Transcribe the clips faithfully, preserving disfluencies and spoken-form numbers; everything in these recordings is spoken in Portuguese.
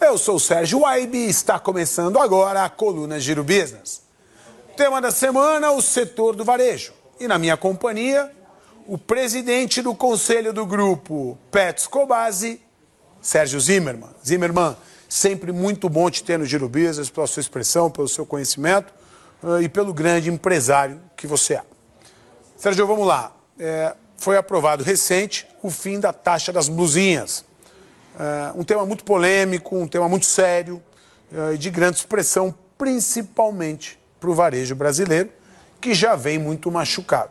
Eu sou o Sérgio Waibe e está começando agora a coluna Giro Business. Tema da semana, o setor do varejo. E na minha companhia, o presidente do conselho do grupo Petz Cobasi, Sérgio Zimmermann. Zimmermann, sempre muito bom te ter no Giro Business, pela sua expressão, pelo seu conhecimento uh, e pelo grande empresário que você é. Sérgio, vamos lá. É, foi aprovado recente o fim da taxa das blusinhas. Uh, um tema muito polêmico, um tema muito sério uh, e de grande expressão, principalmente para o varejo brasileiro, que já vem muito machucado.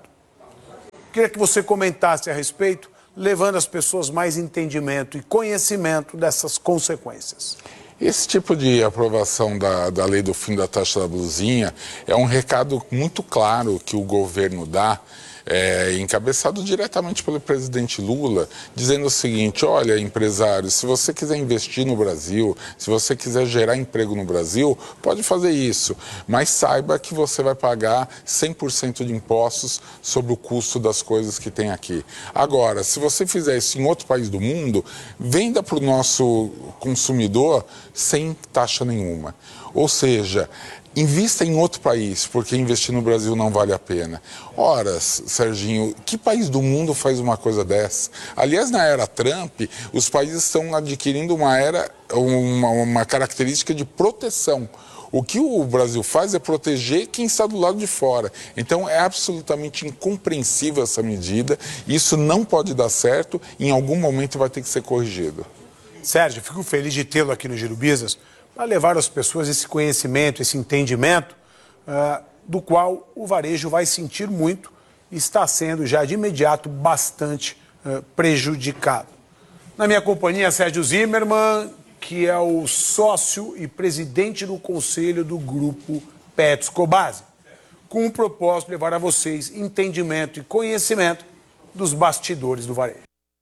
Queria que você comentasse a respeito, levando as pessoas mais entendimento e conhecimento dessas consequências. Esse tipo de aprovação da, da lei do fim da taxa da blusinha é um recado muito claro que o governo dá, É, encabeçado diretamente pelo presidente Lula, dizendo o seguinte: olha, empresário, se você quiser investir no Brasil, se você quiser gerar emprego no Brasil, pode fazer isso, mas saiba que você vai pagar cem por cento de impostos sobre o custo das coisas que tem aqui. Agora, se você fizer isso em outro país do mundo, venda para o nosso consumidor sem taxa nenhuma. Ou seja, invista em outro país, porque investir no Brasil não vale a pena. Ora, Serginho, que país do mundo faz uma coisa dessa? Aliás, na era Trump, os países estão adquirindo uma, era, uma, uma característica de proteção. O que o Brasil faz é proteger quem está do lado de fora. Então, é absolutamente incompreensível essa medida. Isso não pode dar certo, em algum momento vai ter que ser corrigido. Sérgio, fico feliz de tê-lo aqui no Giro Business, para levar às pessoas esse conhecimento, esse entendimento, uh, do qual o varejo vai sentir muito e está sendo já de imediato bastante uh, prejudicado. Na minha companhia, Sérgio Zimmermann, que é o sócio e presidente do conselho do grupo Petz Cobasi, com o propósito de levar a vocês entendimento e conhecimento dos bastidores do varejo.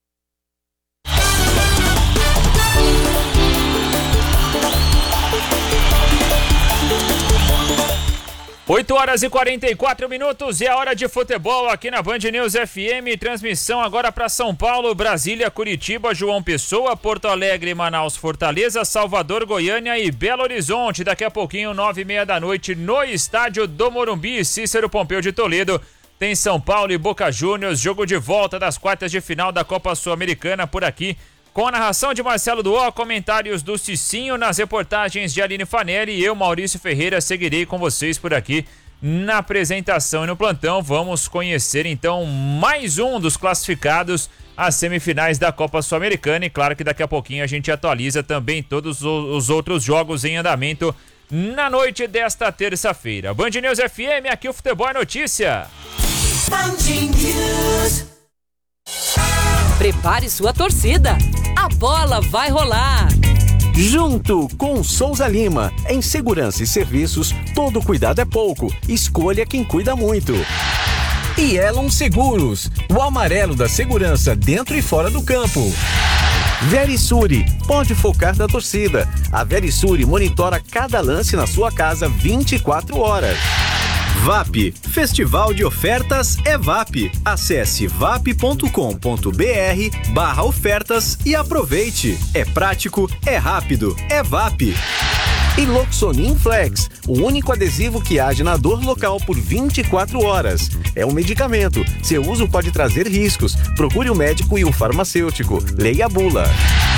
oito horas e quarenta e quatro minutos e a hora de futebol aqui na Band News F M. Transmissão agora para São Paulo, Brasília, Curitiba, João Pessoa, Porto Alegre, Manaus, Fortaleza, Salvador, Goiânia e Belo Horizonte. Daqui a pouquinho, nove e meia da noite, no estádio do Morumbi, Cícero Pompeu de Toledo. Tem São Paulo e Boca Juniors, jogo de volta das quartas de final da Copa Sul-Americana por aqui. Com a narração de Marcelo Duó, comentários do Cicinho, nas reportagens de Aline Fanelli e eu, Maurício Ferreira, seguirei com vocês por aqui na apresentação e no plantão. Vamos conhecer então mais um dos classificados às semifinais da Copa Sul-Americana e claro que daqui a pouquinho a gente atualiza também todos os outros jogos em andamento na noite desta terça-feira. Band News F M, aqui o Futebol é Notícia. Band News. Prepare sua torcida, a bola vai rolar. Junto com Souza Lima, em segurança e serviços, todo cuidado é pouco, escolha quem cuida muito. E Elon Seguros, o amarelo da segurança dentro e fora do campo. Verisure, pode focar na torcida. A Verisure monitora cada lance na sua casa vinte e quatro horas. V A P, Festival de Ofertas é V A P. Acesse vap.com.br barra ofertas e aproveite. É prático, é rápido, é V A P. E Loxonin Flex, o único adesivo que age na dor local por vinte e quatro horas. É um medicamento, seu uso pode trazer riscos. Procure o médico e o farmacêutico. Leia a bula.